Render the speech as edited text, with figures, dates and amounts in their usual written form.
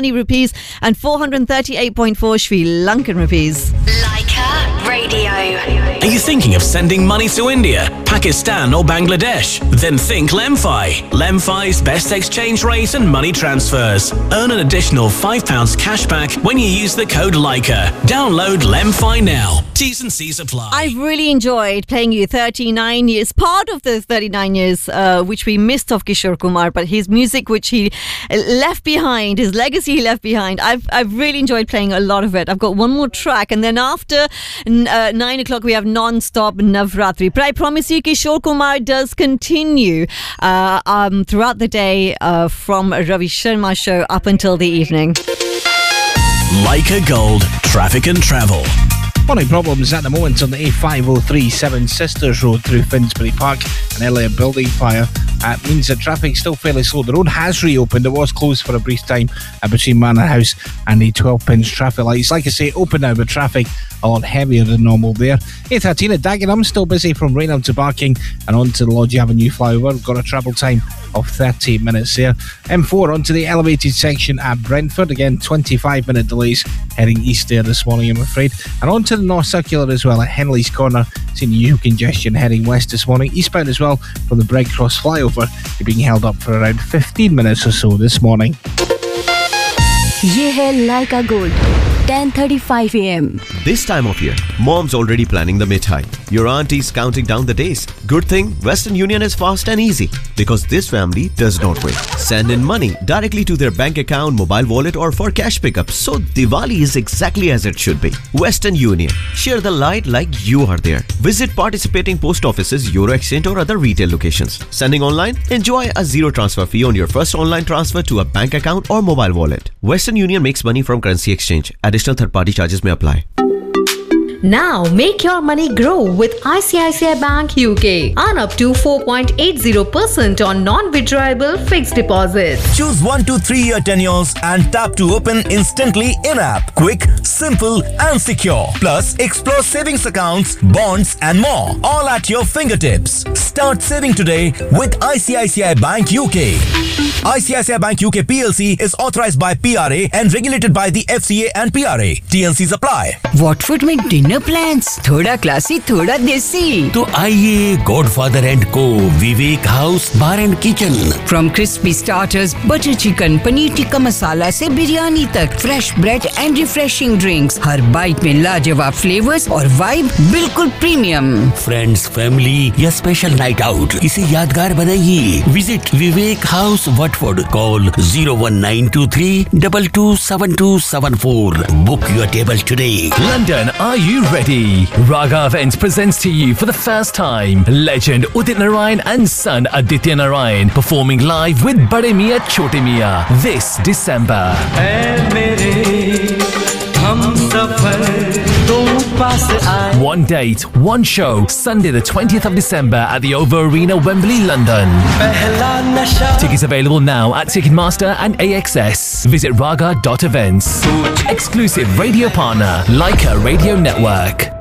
Pakistani rupees and 438.4 Sri Lankan rupees. Leica Radio. Are you thinking of sending money to India, Pakistan or Bangladesh? Then think Lemfi. Lemfi's best exchange rate and money transfers. Earn an additional £5 cashback when you use the code Leica. Download Lemfi now. T's and C's apply. I've really enjoyed playing you 39 years, part of the 39 years which we missed of Kishore Kumar, but his music which he left behind, his legacy he left behind, I've really enjoyed playing a lot of it. I've got one more track, and then after 9 o'clock we have non-stop Navratri. But I promise you Kishore Kumar does continue throughout the day from Ravi Sharma show up until the evening. Leica Gold, traffic and travel. Morning problems at the moment on the A5037 Sisters Road through Finsbury Park. An earlier building fire means that traffic still fairly slow. The road has reopened. It was closed for a brief time between Manor House and the 12-pin traffic lights. Like I say, open now, but traffic a lot heavier than normal there. A13 at Dagenham, still busy from Rainham to Barking and on to the Lodge Avenue flyover. We've got a travel time of 30 minutes there. M4 onto the elevated section at Brentford. Again, 25-minute delays heading east there this morning, I'm afraid. And on to the North Circular as well at Henley's Corner. Seeing usual congestion heading west this morning. Eastbound as well from the Breg Cross flyover. You're being held up for around 15 minutes or so this morning. ये है Leica Gold, 10:35 a.m. This time of year, mom's already planning the mithai. Your auntie's counting down the days. Good thing Western Union is fast and easy because this family does not wait. Send in money directly to their bank account, mobile wallet or for cash pickup. So Diwali is exactly as it should be. Western Union. Share the light like you are there. Visit participating post offices, Euro Exchange or other retail locations. Sending online? Enjoy a zero transfer fee on your first online transfer to a bank account or mobile wallet. Western Union makes money from currency exchange. Additional third-party charges may apply. Now make your money grow with ICICI Bank UK. Earn up to 4.80% on non-withdrawable fixed deposits. Choose 1 to 3 year tenures and tap to open instantly in-app. Quick, simple and secure. Plus, explore savings accounts, bonds and more. All at your fingertips. Start saving today with ICICI Bank UK. ICICI Bank UK PLC is authorized by PRA and regulated by the FCA and PRA. TNCs apply. What would make dinner plans? थोड़ा classy, थोड़ा देसी. तो आइए Godfather and Co. Vivek House Bar and Kitchen. From crispy starters, butter chicken, paneer tikka masala से बिरयानी तक, fresh bread and refreshing drinks. Her bite में लाजवाब flavors और vibe बिल्कुल premium. Friends, family या special night out, इसे यादगार बनाइए. Visit Vivek House Watford. Call 01923 227274. Book your table today. London, are you ready? Raga Events presents to you for the first time legend Udit Narayan and son Aditya Narayan performing live with Bade Miyan Chote Miyan this December. One date, one show, Sunday the 20th of December at the OVO Arena, Wembley, London. Tickets available now at Ticketmaster and AXS. Visit raga.events. Exclusive radio partner, Leica Radio Network.